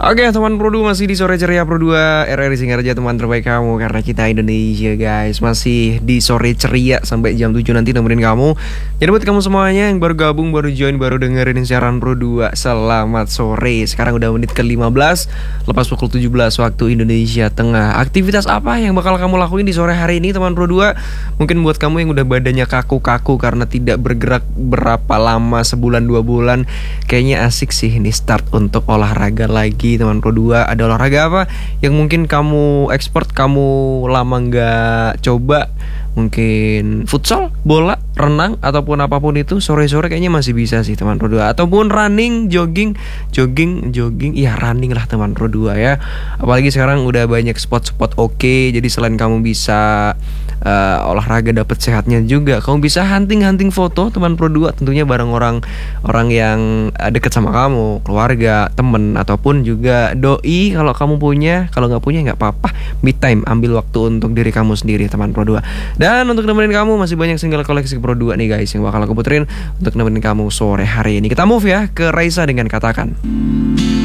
Oke teman Pro 2 masih di sore ceria Pro 2 RRI Singaraja teman terbaik kamu. Karena kita Indonesia guys. Masih di sore ceria sampai jam 7 nanti nemenin kamu. Jadi buat kamu semuanya yang baru gabung, baru join, baru dengerin siaran Pro 2, selamat sore. Sekarang udah menit ke-15 lepas pukul 17 waktu Indonesia Tengah. Aktivitas apa yang bakal kamu lakuin di sore hari ini teman Pro 2? Mungkin buat kamu yang udah badannya kaku-kaku karena tidak bergerak berapa lama, sebulan 2 bulan, kayaknya asik sih nih start untuk olahraga lagi teman Pro 2. Ada olahraga apa yang mungkin kamu expert, kamu lama nggak coba? Mungkin futsal, bola, renang, ataupun apapun itu sore-sore kayaknya masih bisa sih teman Pro 2. Ataupun running, jogging. Ya running lah teman Pro 2 ya. Apalagi sekarang udah banyak spot-spot oke. Jadi selain kamu bisa olahraga dapat sehatnya juga, kamu bisa hunting foto teman Pro 2, tentunya bareng orang yang deket sama kamu, keluarga, temen, ataupun juga doi kalau kamu punya. Kalau nggak punya nggak apa-apa, me time, ambil waktu untuk diri kamu sendiri teman Pro 2. Dan untuk nemenin kamu masih banyak single koleksi Pro 2 nih guys yang bakal aku puterin untuk nemenin kamu sore hari ini. Kita move ya ke Raisa dengan Katakan.